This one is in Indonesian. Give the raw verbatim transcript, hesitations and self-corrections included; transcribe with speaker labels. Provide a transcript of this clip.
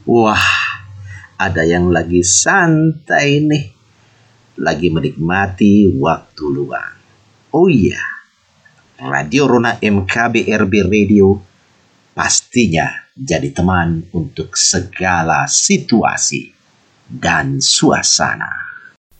Speaker 1: Wah, ada yang lagi santai nih, lagi menikmati waktu luang. Oh iya, Radio Rona M K B R B Radio pastinya jadi teman untuk segala situasi dan suasana.